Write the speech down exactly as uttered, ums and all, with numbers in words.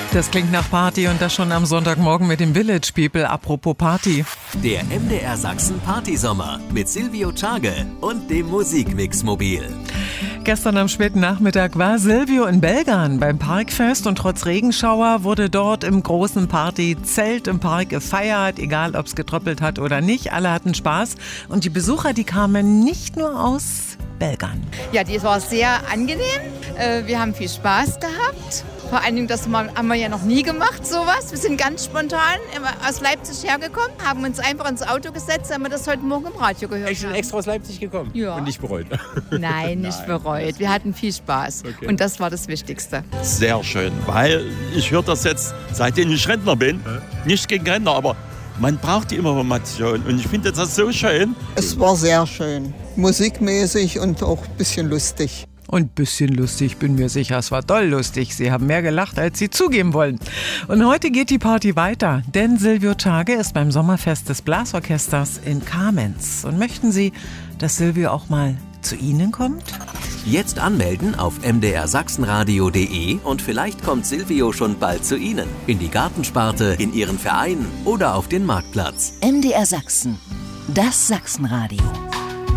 Das klingt nach Party und das schon am Sonntagmorgen mit dem Village People. Apropos Party. Der M D R Sachsen Partysommer mit Silvio Tschage und dem Musikmix-Mobil. Gestern am späten Nachmittag war Silvio in Belgern beim Parkfest und trotz Regenschauer wurde dort im großen Partyzelt im Park gefeiert, egal ob es getröppelt hat oder nicht. Alle hatten Spaß und die Besucher, die kamen nicht nur aus Belgern. Ja, die war sehr angenehm. Wir haben viel Spaß gehabt. Vor allen Dingen, das haben wir ja noch nie gemacht, sowas. Wir sind ganz spontan aus Leipzig hergekommen, haben uns einfach ins Auto gesetzt, haben wir das heute Morgen im Radio gehört. Ich bin extra aus Leipzig gekommen ja. und nicht bereut. Nein, nicht Nein. bereut. Wir hatten viel Spaß okay. und das war das Wichtigste. Sehr schön, weil ich höre das jetzt, seitdem ich Rentner bin, nicht gegen Rentner, aber man braucht die Information und ich finde das so schön. Es war sehr schön, musikmäßig und auch ein bisschen lustig. Und ein bisschen lustig, bin mir sicher, es war doll lustig. Sie haben mehr gelacht, als Sie zugeben wollen. Und heute geht die Party weiter, denn Silvio Tschage ist beim Sommerfest des Blasorchesters in Kamenz. Und möchten Sie, dass Silvio auch mal zu Ihnen kommt? Jetzt anmelden auf m d r sachsenradio punkt d e und vielleicht kommt Silvio schon bald zu Ihnen. In die Gartensparte, in Ihren Verein oder auf den Marktplatz. M D R Sachsen, das Sachsenradio.